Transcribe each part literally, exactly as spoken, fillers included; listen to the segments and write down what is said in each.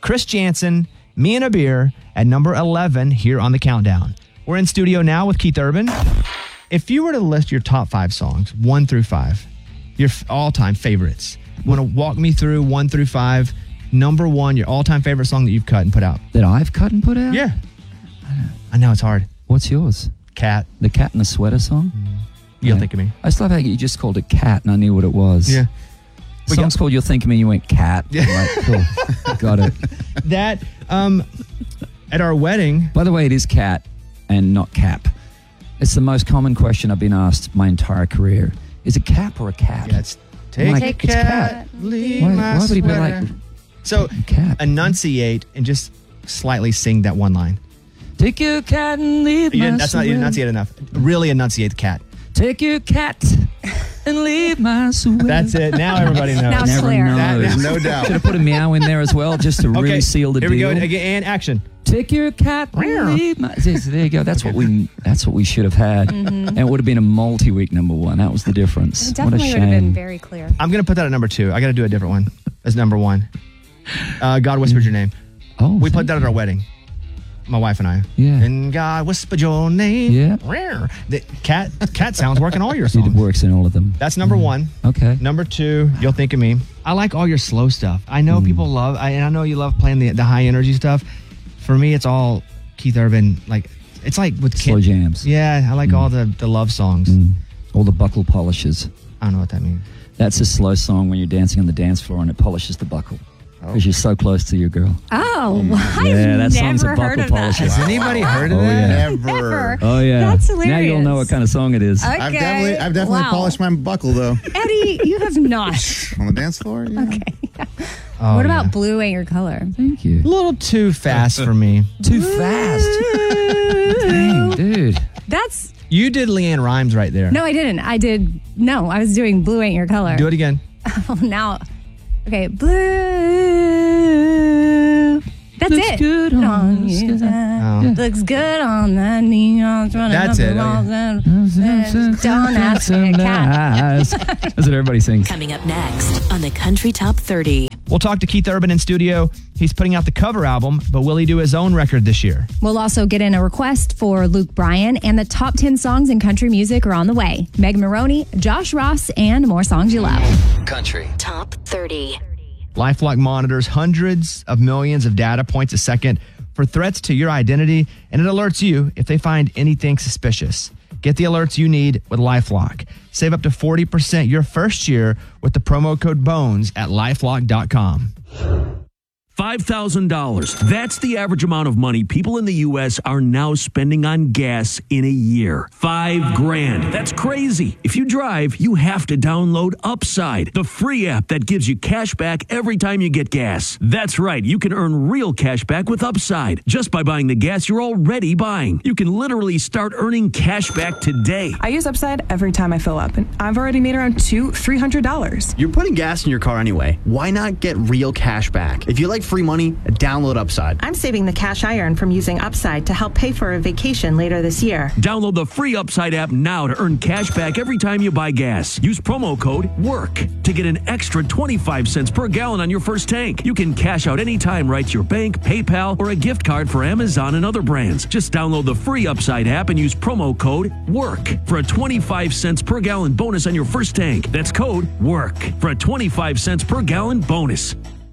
Chris Jansen, Me and a Beer at number eleven here on the countdown. We're in studio now with Keith Urban. If you were to list your top five songs, one through five, your all-time favorites, want to walk me through one through five, number one, your all-time favorite song that you've cut and put out? That I've cut and put out? Yeah. I know, it's hard. What's yours? Cat. The Cat in the Sweater song? Mm. You'll yeah. Think of Me. I just love how you just called it Cat and I knew what it was. Yeah. The song's called You'll Think of Me and you went Cat. Yeah. Like, cool. Got it. That, um, at our wedding. By the way, it is Cat and not Cap. It's the most common question I've been asked my entire career. Is it Cap or a Cat? Yeah, it's take like, a it's cat, cat. leave Why, my why would he be sweater. like, so Cat? Enunciate and just slightly sing that one line. Take your cat and leave You, my that's not you enunciate enough. Really enunciate the cat. Take your cat and leave my sweater. That's it. Now everybody knows. Now Never clear. knows. That- There's no doubt. Should have put a meow in there as well, just to really Okay, seal the here deal. we go again. And action. Take your cat and leave my. There you go. That's what we. That's what we should have had, Mm-hmm. and it would have been a multi-week number one. That was the difference. It What a definitely would have been shame. very clear. I'm gonna put that at number two. I got to do a different one as number one. Uh, God whispered your name. Oh, We thank played that at our wedding. My wife and I. Yeah. And God whispered your name. Yeah. The cat cat sounds work in all your It songs. works in all of them. That's number one. Okay. Number two, You'll Think of Me. I like all your slow stuff. I know people love, I, and I know you love playing the, the high energy stuff. For me, it's all Keith Urban. Like, it's like with Slow Kid- jams. Yeah, I like all the, the love songs. Mm. All the buckle polishes. I don't know what that means. That's a slow song when you're dancing on the dance floor and it polishes the buckle because you're so close to your girl. Oh, I've Yeah, that song's a never buckle heard of polisher. that. Has anybody heard of Oh, that? yeah. Ever. Ever. Oh yeah. That's hilarious. Now you'll know what kind of song it is. Okay. I've definitely, I've definitely Wow. polished my buckle though Eddie, you have not. on the dance floor. Yeah. Okay. Oh, what about yeah. blue ain't your color? Thank you. A little too fast for me. Too fast. Dang, dude. That's You did Leanne Rhymes right there. no, I didn't. I did no. I was doing blue ain't your color. Do it again. Oh, now, okay, blue. That's Looks it. good on the you. sky. Oh. Looks good on that neon. That's it, okay. Don't ask me a cat. That's what everybody sings. Coming up next on the Country Top thirty. We'll talk to Keith Urban in studio. He's putting out the cover album, but will he do his own record this year? We'll also get in a request for Luke Bryan, and the top ten songs in country music are on the way. Meg Maroney, Josh Ross, and more songs you love. Country. Top thirty. LifeLock monitors hundreds of millions of data points a second for threats to your identity, and it alerts you if they find anything suspicious. Get the alerts you need with LifeLock. Save up to forty percent your first year with the promo code BONES at lifelock dot com. five thousand dollars. That's the average amount of money people in the U S are now spending on gas in a year. Five grand. That's crazy. If you drive, you have to download Upside, the free app that gives you cash back every time you get gas. That's right. You can earn real cash back with Upside just by buying the gas you're already buying. You can literally start earning cash back today. I use Upside every time I fill up, and I've already made around two, three hundred dollars. You're putting gas in your car anyway. Why not get real cash back? If you like free money, download Upside. I'm saving the cash I earn from using Upside to help pay for a vacation later this year. Download the free Upside app now to earn cash back every time you buy gas. Use promo code WORK to get an extra twenty-five cents per gallon on your first tank. You can cash out anytime right to your bank, PayPal, or a gift card for Amazon and other brands. Just download the free Upside app and use promo code WORK for a twenty-five cents per gallon bonus on your first tank. That's code WORK for a twenty-five cents per gallon bonus.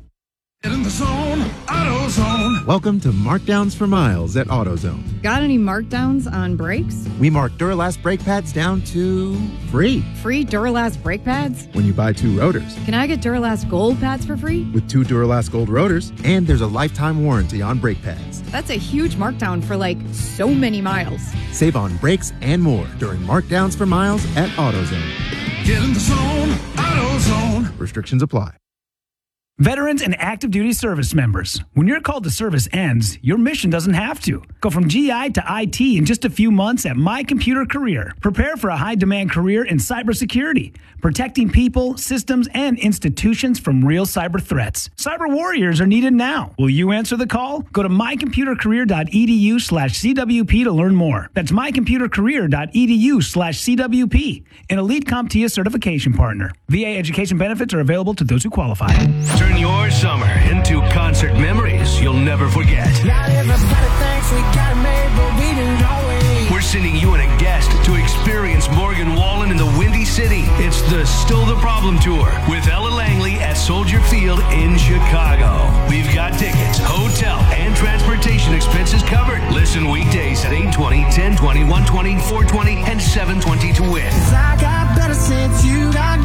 Get in the zone, AutoZone. Welcome to Markdowns for Miles at AutoZone. Got any markdowns on brakes? We mark Duralast brake pads down to free Free Duralast brake pads? when you buy two rotors. Can I get Duralast gold pads for free? With two Duralast Gold rotors, and there's a lifetime warranty on brake pads. That's a huge markdown for like so many miles. Save on brakes and more during Markdowns for Miles at AutoZone. Get in the zone, AutoZone. Restrictions apply. Veterans and active duty service members, when your call to service ends, your mission doesn't have to. Go from G I to I T in just a few months at My Computer Career. Prepare for a high-demand career in cybersecurity, protecting people, systems, and institutions from real cyber threats. Cyber warriors are needed now. Will you answer the call? Go to mycomputercareer.edu slash CWP to learn more. That's mycomputercareer.edu slash CWP, an Elite CompTIA certification partner. V A education benefits are available to those who qualify. Turn your summer into concert memories you'll never forget. Not everybody thinks we got it made, but we don't always. We're sending you and a guest to experience Morgan Wallen in the Windy City. It's the Still the Problem Tour with Ella Langley at Soldier Field in Chicago. We've got tickets, hotel, and transportation expenses covered. Listen weekdays at eight twenty, ten twenty, one twenty, four twenty, and seven twenty to win. 'Cause I got better since you got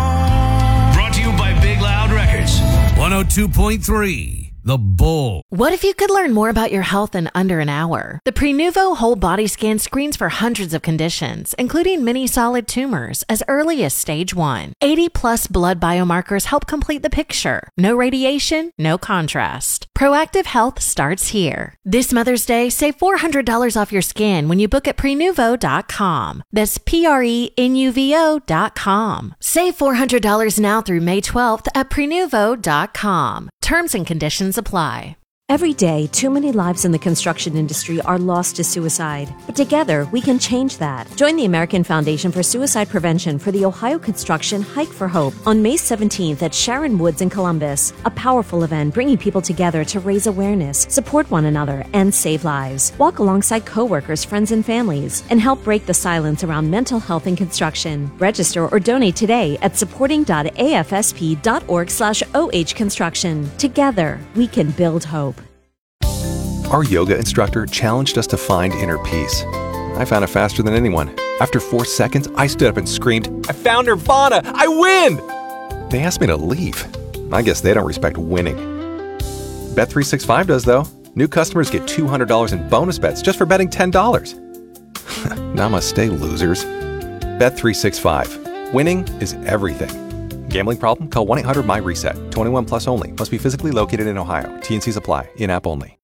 gone. Brought to you by Big Loud Records. one oh two point three. The Bull. What if you could learn more about your health in under an hour? The Prenuvo Whole Body Scan screens for hundreds of conditions, including many solid tumors, as early as stage one. eighty plus blood biomarkers help complete the picture. No radiation, no contrast. Proactive health starts here. This Mother's Day, save four hundred dollars off your scan when you book at prenuvo dot com. That's P R E N U V O dot com. Save four hundred dollars now through May twelfth at prenuvo dot com. Terms and conditions apply. Every day, too many lives in the construction industry are lost to suicide. But together, we can change that. Join the American Foundation for Suicide Prevention for the Ohio Construction Hike for Hope on May seventeenth at Sharon Woods in Columbus. A powerful event bringing people together to raise awareness, support one another, and save lives. Walk alongside coworkers, friends, and families, and help break the silence around mental health in construction. Register or donate today at supporting dot a f s p dot org slash o h construction. Together, we can build hope. Our yoga instructor challenged us to find inner peace. I found it faster than anyone. After four seconds, I stood up and screamed, "I found Nirvana! I win!" They asked me to leave. I guess they don't respect winning. Bet three sixty-five does, though. New customers get two hundred dollars in bonus bets just for betting ten dollars. Namaste, losers. Bet three sixty-five. Winning is everything. Gambling problem? Call one eight hundred M Y RESET. twenty-one plus only. Must be physically located in Ohio. T and Cs apply. In-app only.